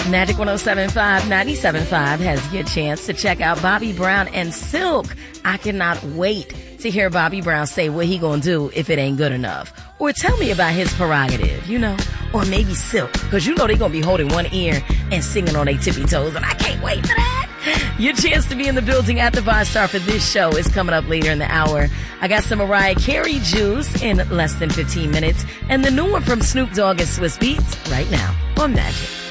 Magic 107.5, 97.5 has your chance to check out Bobby Brown and Silk. I cannot wait to hear Bobby Brown say what he gonna do if it ain't good enough. Or tell me about his prerogative, you know. Or maybe Silk, because you know they gonna be holding one ear and singing on their tippy toes, and I can't wait for that. Your chance to be in the building at the ViStar for this show is coming up later in the hour. I got some Mariah Carey juice in less than 15 minutes, and the new one from Snoop Dogg and Swiss Beats right now on Magic.